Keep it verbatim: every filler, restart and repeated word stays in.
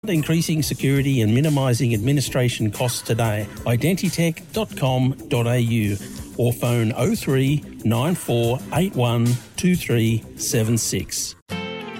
Increasing security and minimising administration costs today. identitech dot com dot a u or phone oh three nine four eight one two three seven six.